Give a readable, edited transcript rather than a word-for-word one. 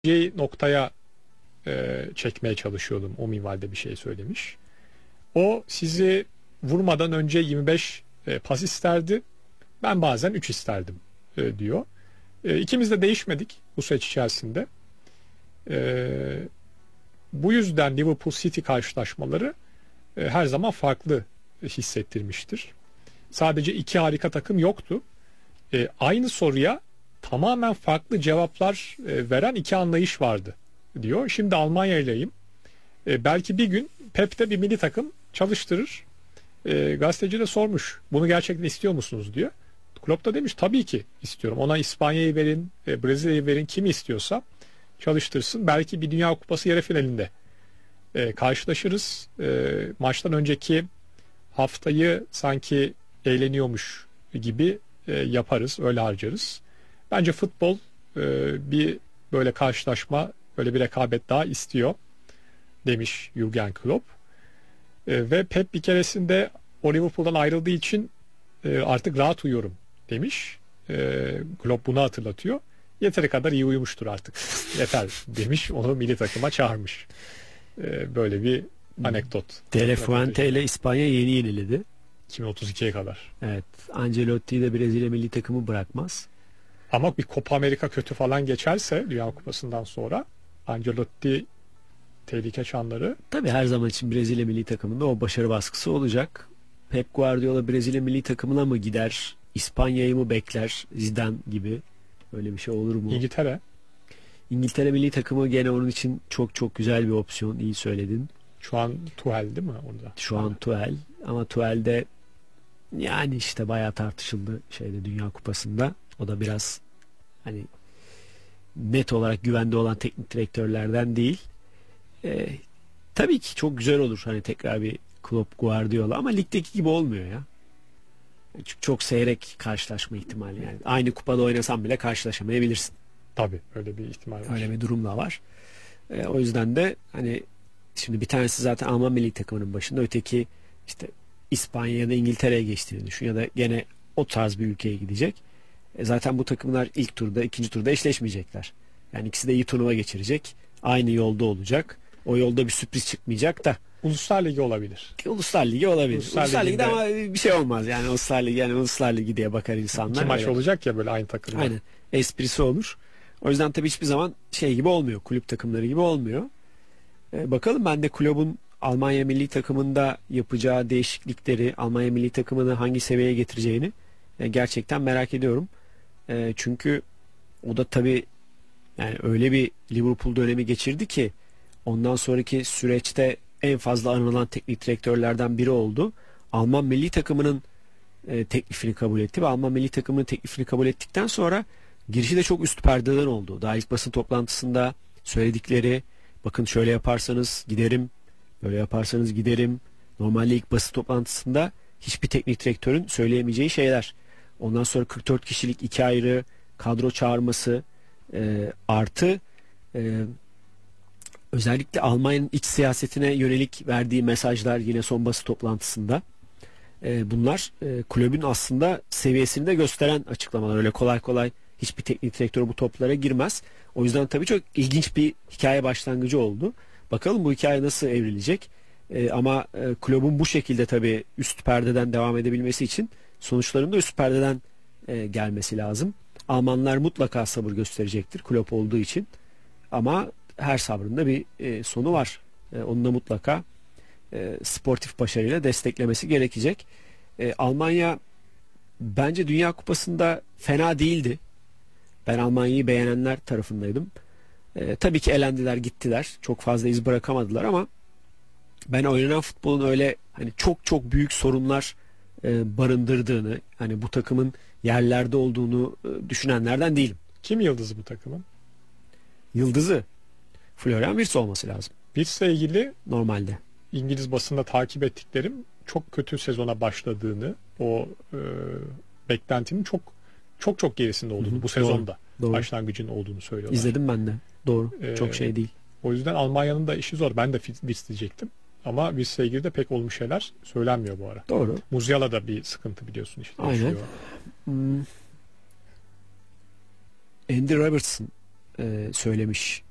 noktaya çekmeye çalışıyordum. O minvalde bir şey söylemiş. O sizi vurmadan önce 25 pas isterdi. Ben bazen 3 isterdim diyor. İkimiz de değişmedik bu süreç içerisinde. Bu yüzden Liverpool City karşılaşmaları her zaman farklı hissettirmiştir. Sadece iki harika takım yoktu. Aynı soruya tamamen farklı cevaplar veren iki anlayış vardı diyor. Şimdi Almanya'yleyim. Belki bir gün Pep de bir milli takım çalıştırır. Gazeteci de sormuş. Bunu gerçekten istiyor musunuz diyor. Klopp da demiş tabii ki istiyorum. Ona İspanya'yı verin, Brezilya'yı verin, kimi istiyorsa çalıştırsın. Belki bir Dünya Kupası yarı finalinde karşılaşırız. Maçtan önceki haftayı sanki eğleniyormuş gibi yaparız, öyle harcarız. Bence futbol bir böyle karşılaşma, böyle bir rekabet daha istiyor demiş Jürgen Klopp. Ve Pep bir keresinde o Liverpool'dan ayrıldığı için artık rahat uyuyorum demiş. Klopp bunu hatırlatıyor. Yeteri kadar iyi uyumuştur artık. Yeter demiş. Onu milli takıma çağırmış. Böyle bir anekdot. De La Fuente ile İspanya yeni yeniledi. 2032'ye kadar. Evet. Ancelotti de Brezilya milli takımı bırakmaz. Ama bir Copa Amerika kötü falan geçerse Dünya Kupası'ndan sonra Ancelotti tehlike çanları. Tabii her zaman için Brezilya milli takımında o başarı baskısı olacak. Pep Guardiola Brezilya milli takımına mı gider? İspanya'yı mı bekler? Zidane gibi. Öyle bir şey olur mu? İngiltere milli takımı gene onun için çok çok güzel bir opsiyon. İyi söyledin. Şu an Tuchel değil mi orada? Şu an Tuchel. Ama Tuchel de yani işte bayağı tartışıldı Dünya Kupası'nda. O da biraz hani net olarak güvende olan teknik direktörlerden değil. Tabii ki çok güzel olur hani tekrar bir Klopp Guardiola ama ligdeki gibi olmuyor ya. Çünkü çok seyrek karşılaşma ihtimali yani. Aynı kupada oynasan bile karşılaşamayabilirsin. Tabii öyle bir ihtimal var. Öyle bir durum da var. O yüzden de hani şimdi bir tanesi zaten Alman milli takımının başında, öteki işte İspanya ya da İngiltere'ye geçtiğini düşün ya da gene o tarz bir ülkeye gidecek. Zaten bu takımlar ilk turda, ikinci turda eşleşmeyecekler. Yani ikisi de iyi turnuva geçirecek. Aynı yolda olacak. O yolda bir sürpriz çıkmayacak da. Uluslar Ligi olabilir. Uluslar Ligi olabilir. Uluslar Ligi'de ama bir şey olmaz. Yani Uluslar Ligi diye bakar insanlar. İki maç olacak ya böyle aynı takımlar. Aynen. Esprisi olur. O yüzden tabii hiçbir zaman gibi olmuyor. Kulüp takımları gibi olmuyor. Bakalım, ben de kulübün Almanya milli takımında yapacağı değişiklikleri, Almanya milli takımını hangi seviyeye getireceğini gerçekten merak ediyorum. Çünkü o da tabii yani öyle bir Liverpool dönemi geçirdi ki ondan sonraki süreçte en fazla anılan teknik direktörlerden biri oldu. Alman milli takımının teklifini kabul etti ve Alman milli takımının teklifini kabul ettikten sonra girişi de çok üst perdeden oldu. Daha ilk basın toplantısında söyledikleri, bakın şöyle yaparsanız giderim, böyle yaparsanız giderim. Normalde ilk basın toplantısında hiçbir teknik direktörün söyleyemeyeceği şeyler. Ondan sonra 44 kişilik iki ayrı kadro çağırması artı özellikle Almanya'nın iç siyasetine yönelik verdiği mesajlar yine son basın toplantısında. Bunlar kulübün aslında seviyesini de gösteren açıklamalar. Öyle kolay kolay hiçbir teknik direktör bu toplara girmez. O yüzden tabii çok ilginç bir hikaye başlangıcı oldu. Bakalım bu hikaye nasıl evrilecek. Ama kulübün bu şekilde tabii üst perdeden devam edebilmesi için sonuçların da üst perdeden gelmesi lazım. Almanlar mutlaka sabır gösterecektir kulüp olduğu için. Ama her sabrın da bir sonu var. Onu da mutlaka sportif başarıyla desteklemesi gerekecek. Almanya bence Dünya Kupası'nda fena değildi. Ben Almanya'yı beğenenler tarafındaydım. Tabii ki elendiler, gittiler. Çok fazla iz bırakamadılar ama ben oynanan futbolun öyle hani çok çok büyük sorunlar barındırdığını, hani bu takımın yerlerde olduğunu düşünenlerden değilim. Kim yıldızı bu takımın? Yıldızı Florian Wirtz olması lazım. Wirtz'le ilgili normalde İngiliz basında takip ettiklerim çok kötü sezona başladığını, o beklentinin çok gerisinde olduğunu, bu sezonda doğru. Başlangıcın olduğunu söylüyorlar. İzledim ben de. Doğru. Çok değil. O yüzden Almanya'nın da işi zor. Ben de Wirtz diyecektim. Ama Wirtz'le ilgili de pek olumlu şeyler söylenmiyor bu ara. Doğru. Musiala da bir sıkıntı biliyorsun işte. Aynen. Andy Robertson söylemiş